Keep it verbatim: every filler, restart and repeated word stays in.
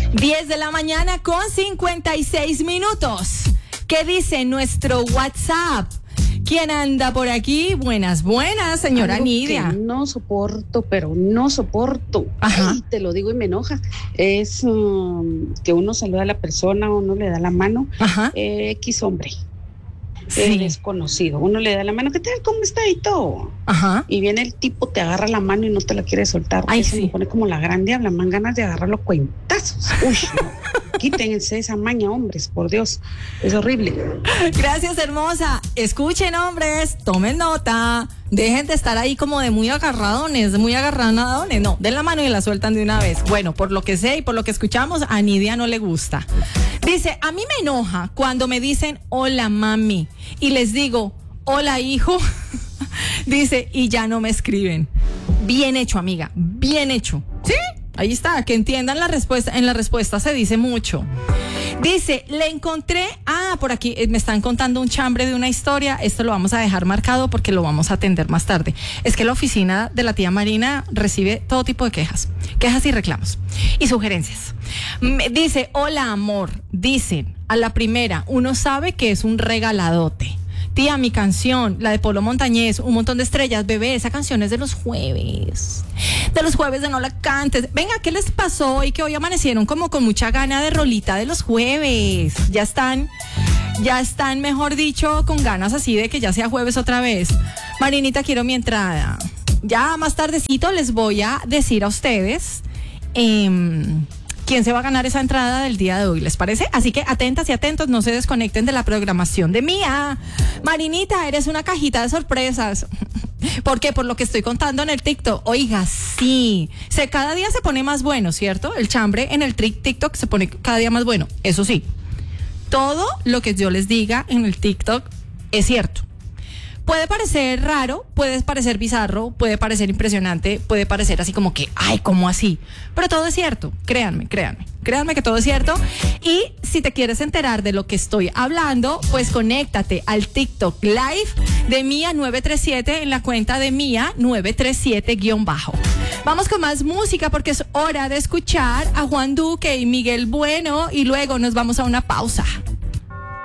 diez de la mañana con cincuenta y seis minutos. ¿Qué dice nuestro WhatsApp? ¿Quién anda por aquí? Buenas, buenas, señora Algo Nidia. Que no soporto, pero no soporto. Ajá. Ay, te lo digo y me enoja. Es um, que uno saluda a la persona, uno le da la mano. Ajá. Eh, X hombre. Sí. Es desconocido. Uno le da la mano, ¿qué tal? ¿Cómo está? Y todo. Ajá. Y viene el tipo, te agarra la mano y no te la quiere soltar. Ay, Eso sí. me pone como la gran diabla, man ganas de agarrarlo cuentazos. Uy, no. Quítense esa maña, hombres, por Dios. Es horrible. Gracias, hermosa. Escuchen, hombres, tomen nota. Dejen de estar ahí como de muy agarradones, de muy agarradones. No, den la mano y la sueltan de una vez. Bueno, por lo que sé y por lo que escuchamos, a Nidia no le gusta. Dice, a mí me enoja cuando me dicen hola, mami. Y les digo, hola, hijo. Dice, y ya no me escriben. Bien hecho, amiga, bien hecho. ¿Sí? Ahí está, que entiendan la respuesta. En la respuesta se dice mucho. Dice, le encontré, ah, por aquí eh, me están contando un chambre de una historia. Esto lo vamos a dejar marcado porque lo vamos a atender más tarde. Es que la oficina de la tía Marina recibe todo tipo de quejas, quejas y reclamos y sugerencias. Me dice, hola, amor. Dicen, a la primera, uno sabe que es un regaladote. Tía, mi canción, la de Polo Montañés, Un montón de estrellas, bebé, esa canción es de los jueves. De los jueves de no la cantes. Venga, ¿qué les pasó hoy que hoy amanecieron como con mucha gana de rolita de los jueves? Ya están, ya están, mejor dicho, con ganas así de que ya sea jueves otra vez. Marinita, quiero mi entrada. Ya más tardecito les voy a decir a ustedes eh, quién se va a ganar esa entrada del día de hoy, ¿les parece? Así que atentas y atentos, no se desconecten de la programación de Mía. Marinita, eres una cajita de sorpresas. ¿Por qué? Por lo que estoy contando en el TikTok. Oiga, sí. Se, cada día se pone más bueno, ¿cierto? El chambre en el TikTok se pone cada día más bueno. Eso sí, todo lo que yo les diga en el TikTok es cierto. Puede parecer raro, puede parecer bizarro, puede parecer impresionante, puede parecer así como que, ay, ¿cómo así? Pero todo es cierto, créanme, créanme, créanme que todo es cierto. Y si te quieres enterar de lo que estoy hablando, pues conéctate al TikTok Live de Mía nueve tres siete en la cuenta de Mía nueve tres siete guión bajo. Vamos con más música porque es hora de escuchar a Juan Duque y Miguel Bueno y luego nos vamos a una pausa.